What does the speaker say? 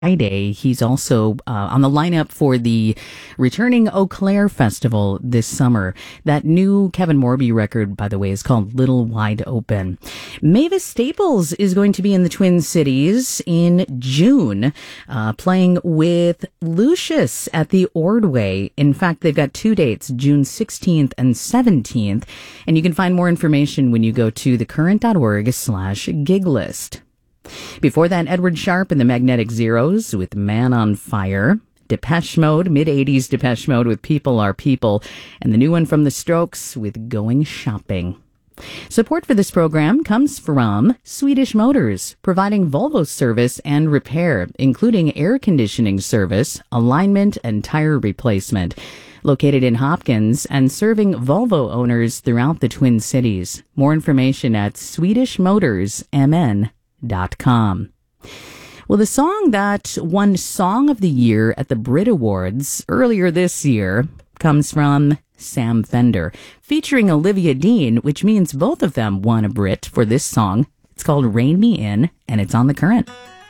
Friday. He's also on the lineup for the returning Eau Claire Festival this summer. That new Kevin Morby record, by the way, is called Little Wide Open. Mavis Staples is going to be in the Twin Cities in June, playing with Lucius at the Ordway. In fact, they've got two dates, June 16th and 17th, and you can find more information when you go to thecurrent.org/gig list. Before that, Edward Sharpe and the Magnetic Zeros with Man on Fire. Depeche Mode, mid-80s Depeche Mode with People Are People. And the new one from The Strokes with Going Shopping. Support for this program comes from Swedish Motors, providing Volvo service and repair, including air conditioning service, alignment, and tire replacement. Located in Hopkins and serving Volvo owners throughout the Twin Cities. More information at swedishmotorsmn.com. Well, the song that won Song of the Year at the Brit Awards earlier this year comes from Sam Fender, featuring Olivia Dean, which means both of them won a Brit for this song. It's called Rain Me In, and it's on The Current.